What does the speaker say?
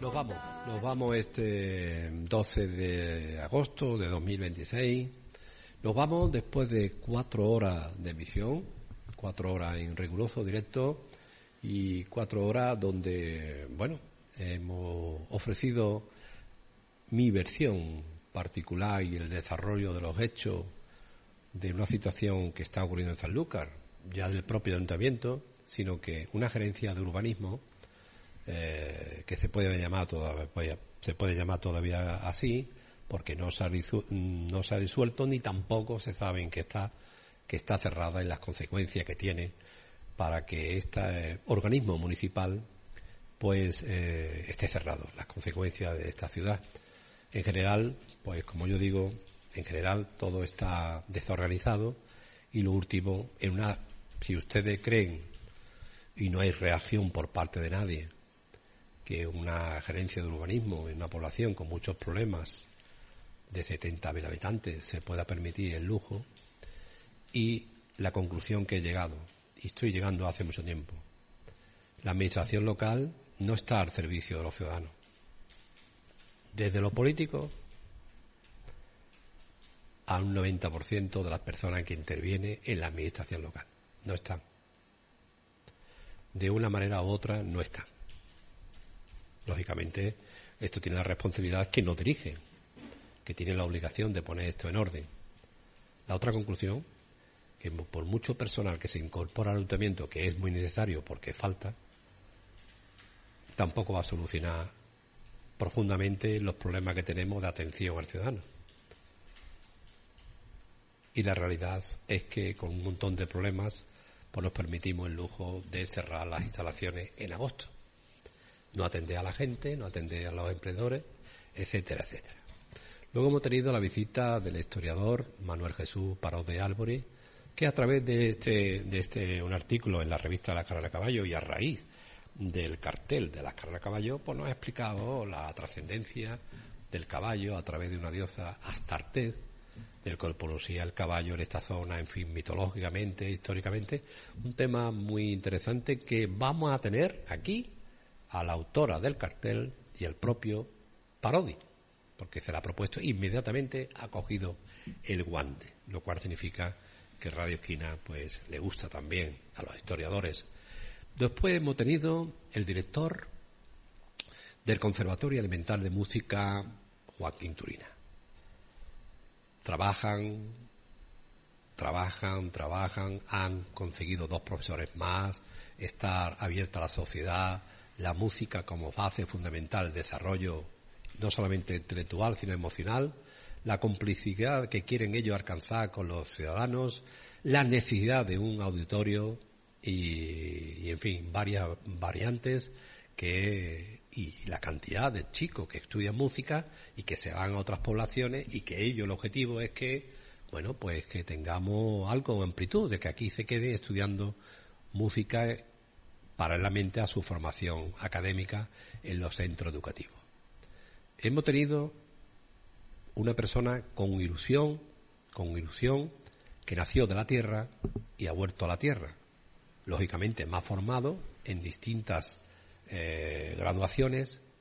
Nos vamos este 12 de agosto de 2026. Nos vamos después de 4 horas de emisión, 4 horas en riguroso directo y 4 horas donde, bueno, hemos ofrecido mi versión particular y el desarrollo de los hechos de una situación que está ocurriendo en Sanlúcar, ya del propio ayuntamiento, sino que una gerencia de urbanismo que se puede llamar todavía así, porque no se ha disuelto ni tampoco se sabe que está cerrada en las consecuencias que tiene para que este organismo municipal pues esté cerrado, las consecuencias de esta ciudad. En general, pues como yo digo, en general todo está desorganizado y lo último, si ustedes creen y no hay reacción por parte de nadie, que una gerencia de urbanismo en una población con muchos problemas de 70.000 habitantes se pueda permitir el lujo, y la conclusión que he llegado, y estoy llegando hace mucho tiempo, la administración local no está al servicio de los ciudadanos. Desde los políticos a un 90% de las personas que intervienen en la administración local. No están. De una manera u otra no están. Lógicamente, esto tiene la responsabilidad que nos dirige, que tiene la obligación de poner esto en orden. La otra conclusión, que por mucho personal que se incorpora al ayuntamiento, que es muy necesario porque falta, tampoco va a solucionar profundamente los problemas que tenemos de atención al ciudadano. Y la realidad es que con un montón de problemas pues nos permitimos el lujo de cerrar las instalaciones en agosto. No atender a la gente, no atender a los emprendedores, etcétera, etcétera. Luego hemos tenido la visita del historiador Manuel Jesús Parot de Álvarez, que a través de un artículo en la revista La Carrera de Caballo y a raíz del cartel de la Carrera de Caballo, pues nos ha explicado la trascendencia del caballo a través de una diosa Astartés, del cual poseía el caballo en esta zona, en fin, mitológicamente, históricamente, un tema muy interesante que vamos a tener aquí a la autora del cartel y el propio Parodi, porque se la ha propuesto inmediatamente, ha cogido el guante, lo cual significa que Radio Esquina pues le gusta también a los historiadores. Después hemos tenido el director del Conservatorio Elemental de Música, Joaquín Turina. Trabajan, han conseguido 2 profesores más, estar abierta a la sociedad, la música como base fundamental del desarrollo no solamente intelectual sino emocional, la complicidad que quieren ellos alcanzar con los ciudadanos, la necesidad de un auditorio y en fin, varias variantes y la cantidad de chicos que estudian música y que se van a otras poblaciones y que ellos, el objetivo es que, bueno, pues que tengamos algo de amplitud, de que aquí se quede estudiando música paralelamente a su formación académica en los centros educativos. Hemos tenido una persona con ilusión, que nació de la tierra y ha vuelto a la tierra. Lógicamente más formado en distintas graduaciones,